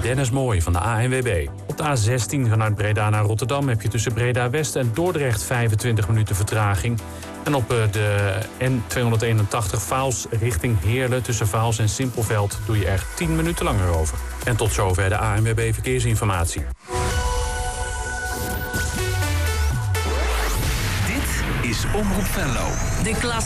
Dennis Mooij van de ANWB. Op de A16 vanuit Breda naar Rotterdam heb je tussen Breda West en Dordrecht 25 minuten vertraging. En op de N281 Vaals richting Heerlen tussen Vaals en Simpelveld doe je er 10 minuten langer over. En tot zover de ANWB Verkeersinformatie. Dit is Omroep Venlo. De